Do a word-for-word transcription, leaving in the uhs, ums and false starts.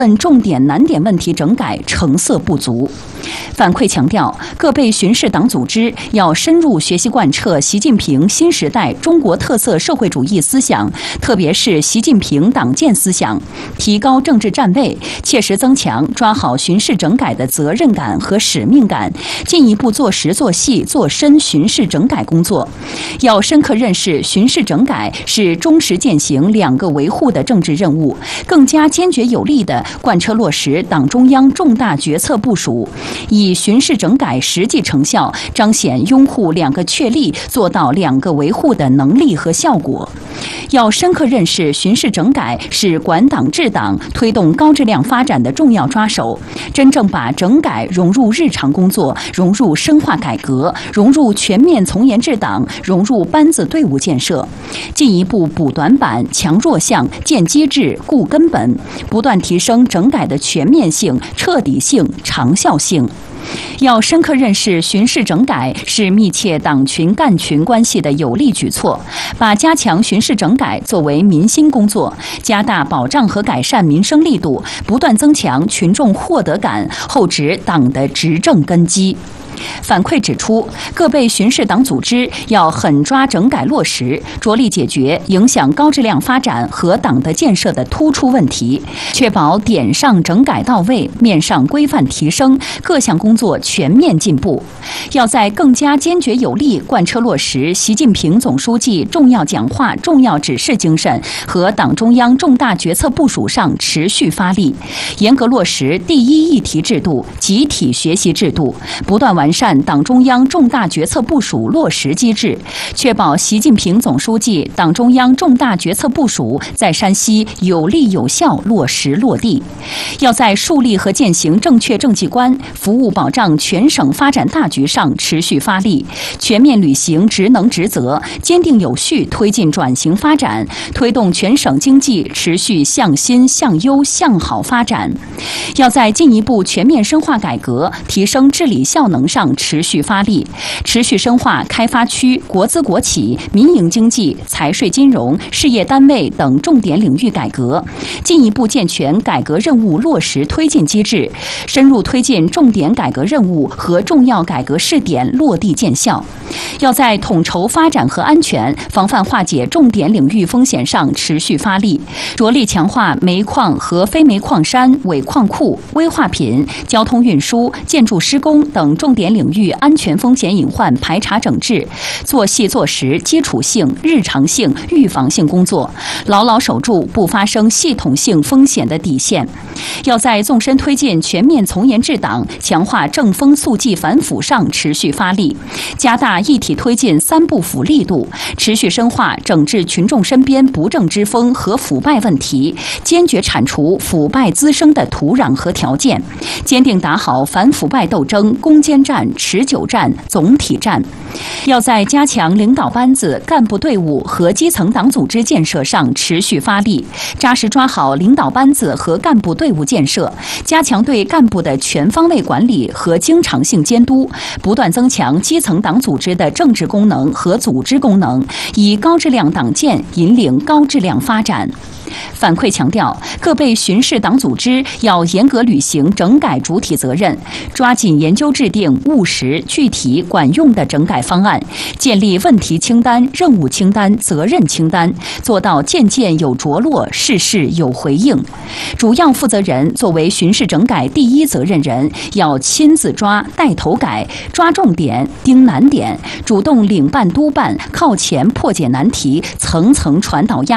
重点难点问题整改成色不足。反馈强调，各被巡视党组织要深入学习贯彻习近平新时代中国特色社会主义思想，特别是习近平党建思想，提高政治站位，切实增强抓好巡视整改的责任感和使命感，进一步做实做细做深巡视整改工作。要深刻认识巡视整改是忠实践行两个维护的政治任务，更加坚决有力地贯彻落实党中央重大决策部署，以巡视整改实际成效彰显拥护两个确立、做到两个维护的能力和效果。要深刻认识巡视整改是管党治党、推动高质量发展的重要抓手，真正把整改融入日常工作，融入深化改革，融入全面从严治党，融入班子队伍建设，进一步补短板、强弱项、建机制、固根本，不断提升整改的全面性、彻底性、长效性。要深刻认识巡视整改是密切党群干群关系的有力举措，把加强巡视整改作为民心工作，加大保障和改善民生力度，不断增强群众获得感，厚植党的执政根基。反馈指出，各被巡视党组织要狠抓整改落实，着力解决影响高质量发展和党的建设的突出问题，确保点上整改到位，面上规范提升，各项工作全面进步。要在更加坚决有力贯彻落实习近平总书记重要讲话、重要指示精神和党中央重大决策部署上持续发力，严格落实第一议题制度、集体学习制度，不断完善党中央重大决策部署落实机制，确保习近平总书记党中央重大决策部署在山西有力有效落实落地。要在树立和践行正确政绩观、服务保障全省发展大局上持续发力，全面履行职能职责，坚定有序推进转型发展，推动全省经济持续向新向优向好发展。要在进一步全面深化改革、提升治理效能上持续发力，持续深化开发区、国资国企、民营经济、财税金融、事业单位等重点领域改革，进一步健全改革任务落实推进机制，深入推进重点改革任务和重要改革试点落地见效。要在统筹发展和安全、防范化解重点领域风险上持续发力，着力强化煤矿和非煤矿山、伪矿库、危化品、交通运输、建筑施工等重点领域安全风险隐患排查整治，做细做实基础性、日常性、预防性工作，牢牢守住不发生系统性风险的底线。要在纵深推进全面从严治党、强化正风肃纪反腐上持续发力，加大一体推进三不腐力度，持续深化整治群众身边不正之风和腐败问题，坚决铲除腐败滋生的土壤和条件，坚定打好反腐败斗争攻坚战、持久战、总体战。要在加强领导班子、干部队伍和基层党组织建设上持续发力，扎实抓好领导班子和干部队伍建设，加强对干部的全方位管理和经常性监督，不断增强基层党组织的政治功能和组织功能，以高质量党建引领高质量发展。反馈强调，各被巡视党组织要严格履行整改主体责任，抓紧研究制定务实、具体、管用的整改方案，建立问题清单、任务清单、责任清单，做到件件有着落、事事有回应。主要负责人作为巡视整改第一责任人，要亲自抓、带头改，抓重点、盯难点，主动领办督办，靠前破解难题，层层传导压